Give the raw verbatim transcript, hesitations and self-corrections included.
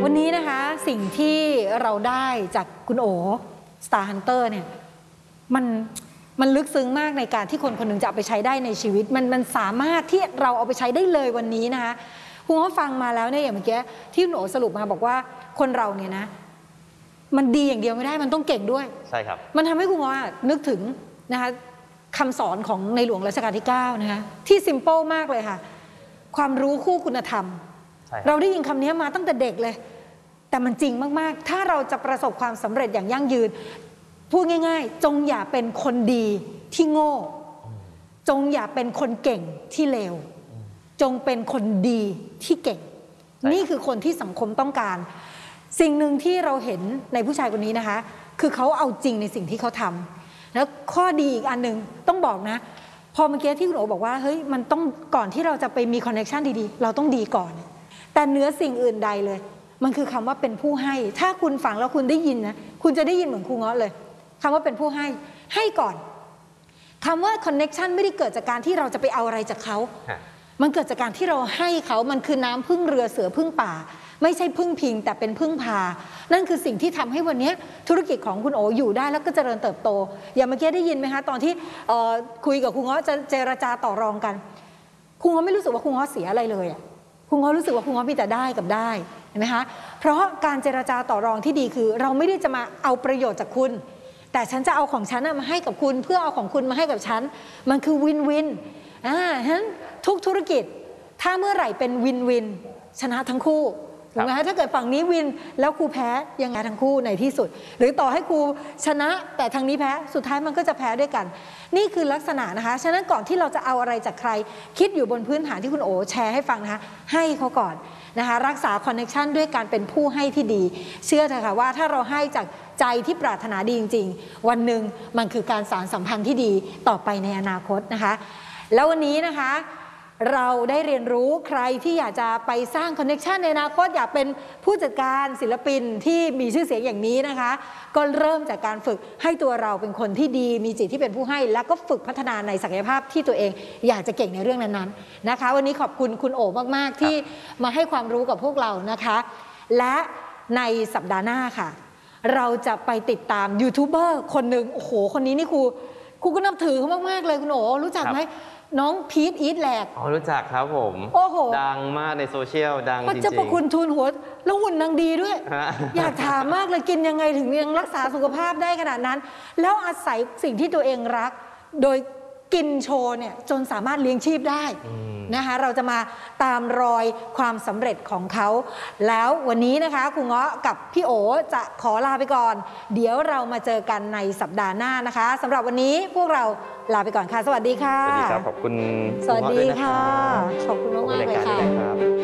วันนี้นะคะสิ่งที่เราได้จากคุณโอ Star Hunter เนี่ยมันมันลึกซึ้งมากในการที่คนคนหนึ่งจะเอาไปใช้ได้ในชีวิตมันมันสามารถที่เราเอาไปใช้ได้เลยวันนี้นะคะคุณก็ฟังมาแล้วเนี่ยอย่างเมื่อกี้ที่คุณโอสรุปมาบอกว่าคนเราเนี่ยนะมันดีอย่างเดียวไม่ได้มันต้องเก่งด้วยใช่ครับมันทำให้คุณว่านึกถึงนะคะคำสอนของในหลวงรัชกาลที่เก้านะคะที่ซิมเปิลมากเลยค่ะความรู้คู่คุณธรรมเราได้ยินคำนี้มาตั้งแต่เด็กเลยแต่มันจริงมากๆถ้าเราจะประสบความสำเร็จอย่างยั่งยืนพูดง่ายๆจงอย่าเป็นคนดีที่โง่จงอย่าเป็นคนเก่งที่เลวจงเป็นคนดีที่เก่งนี่คือคนที่สังคมต้องการสิ่งหนึ่งที่เราเห็นในผู้ชายคนนี้นะคะคือเขาเอาจริงในสิ่งที่เขาทำแล้วข้อดีอีกอันหนึ่งต้องบอกนะพอเมื่อกี้ที่คุณโอบอกว่าเฮ้ยมันต้องก่อนที่เราจะไปมีคอนเนคชันดีๆเราต้องดีก่อนแต่เนื้อสิ่งอื่นใดเลยมันคือคำว่าเป็นผู้ให้ถ้าคุณฟังแล้วคุณได้ยินนะคุณจะได้ยินเหมือนครูเงาะเลยคำว่าเป็นผู้ให้ให้ก่อนคำว่าคอนเนคชันไม่ได้เกิดจากการที่เราจะไปเอาอะไรจากเขามันเกิดจากการที่เราให้เขามันคือน้ำพึ่งเรือเสือพึ่งป่าไม่ใช่พึ่งพิงแต่เป็นพึ่งพานั่นคือสิ่งที่ทำให้วันนี้ธุรกิจของคุณโออยู่ได้แล้วก็เจริญเติบโตอย่างเมื่อกี้ได้ยินไหมคะตอนที่คุยกับครูเงาะจะเจรจาต่อรองกันครูเงาะไม่รู้สึกว่าครูเงาะเสียอะไรเลยอ่ะครูเงาะรู้สึกว่าครูเงาะมีแต่ได้กับได้เห็นไหมคะเพราะการเจรจาต่อรองที่ดีคือเราไม่ได้จะมาเอาประโยชน์จากคุณแต่ฉันจะเอาของฉันมาให้กับคุณเพื่อเอาของคุณมาให้กับฉันมันคือวินวินอ่าฉะนั้นทุกธุรกิจถ้าเมื่อไหร่เป็นวินวินชนะทั้งคู่ถูกไหมคะถ้าเกิดฝั่งนี้วินแล้วครูแพ้ยังไงทั้งคู่ในที่สุดหรือต่อให้ครูชนะแต่ทางนี้แพ้สุดท้ายมันก็จะแพ้ด้วยกันนี่คือลักษณะนะคะฉะนั้นก่อนที่เราจะเอาอะไรจากใครคิดอยู่บนพื้นฐานที่คุณโอแชร์ให้ฟังนะคะให้เขาก่อนนะคะรักษาคอนเนคชันด้วยการเป็นผู้ให้ที่ดีเชื่อเถอะค่ะว่าถ้าเราให้จากใจที่ปรารถนาดีจริงๆวันหนึ่งมันคือการสานสัมพันธ์ที่ดีต่อไปในอนาคตนะคะแล้ววันนี้นะคะเราได้เรียนรู้ใครที่อยากจะไปสร้างคอนเนคชันในอนาคตอยากเป็นผู้จัดการศิลปินที่มีชื่อเสียงอย่างนี้นะคะก็เริ่มจากการฝึกให้ตัวเราเป็นคนที่ดีมีจิตที่เป็นผู้ให้แล้วก็ฝึกพัฒนาในศักยภาพที่ตัวเองอยากจะเก่งในเรื่องนั้นๆนะคะวันนี้ขอบคุณคุณโอมากๆที่มาให้ความรู้กับพวกเรานะคะและในสัปดาห์หน้าค่ะเราจะไปติดตามยูทูบเบอร์คนหนึ่งโอ้โหคนนี้นี่ครูครูก็นับถือเขามากๆเลยคุณโอรู้จักไหมน้องพีทอีทแลกอ๋อรู้จักครับผมโอ้โหดังมากในโซเชียลดังจริงๆเจ้าประคุณทูลหัวแล้วหุ่นนางดีด้วย อยากถามมากเลยกินยังไงถึงยังรักษาสุขภาพได้ขนาดนั้นแล้วอาศัยสิ่งที่ตัวเองรักโดยกินโชว์เนี่ยจนสามารถเลี้ยงชีพได้นะคะเราจะมาตามรอยความสำเร็จของเขาแล้ววันนี้นะคะครูเงาะกับพี่โอจะขอลาไปก่อนเดี๋ยวเรามาเจอกันในสัปดาห์หน้านะคะสำหรับวันนี้พวกเราลาไปก่อนค่ะสวัสดีค่ะสวัสดีครับขอบคุณสวัสดีค่ะขอบคุณมากๆเลยค่ะ